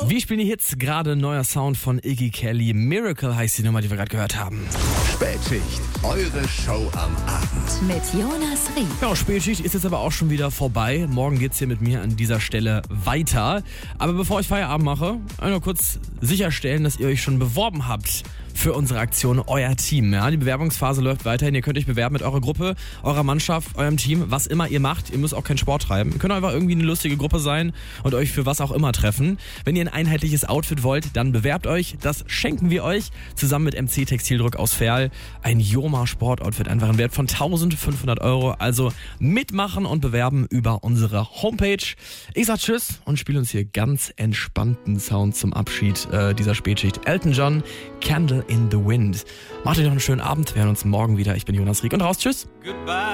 Wir spielen die Hits, gerade neuer Sound von Iggy Kelly. Miracle heißt die Nummer, die wir gerade gehört haben. Spätschicht, eure Show am Abend. Mit Jonas Rieck. Ja, Spätschicht ist jetzt aber auch schon wieder vorbei. Morgen geht's hier mit mir an dieser Stelle weiter. Aber bevor ich Feierabend mache, einmal kurz sicherstellen, dass ihr euch schon beworben habt für unsere Aktion Euer Team. Ja, die Bewerbungsphase läuft weiterhin. Ihr könnt euch bewerben mit eurer Gruppe, eurer Mannschaft, eurem Team, was immer ihr macht. Ihr müsst auch keinen Sport treiben. Ihr könnt einfach irgendwie eine lustige Gruppe sein und euch für was auch immer treffen. Wenn ihr ein einheitliches Outfit wollt, dann bewerbt euch. Das schenken wir euch zusammen mit MC Textildruck aus Verl. Ein Joma Sportoutfit, einfach ein Wert von 1.500 €. Also mitmachen und bewerben über unsere Homepage. Ich sag Tschüss und spiele uns hier ganz entspannten Sound zum Abschied dieser Spätschicht. Elton John, Candle in the Wind. Macht euch noch einen schönen Abend. Wir hören uns morgen wieder. Ich bin Jonas Rieck und raus. Tschüss. Goodbye.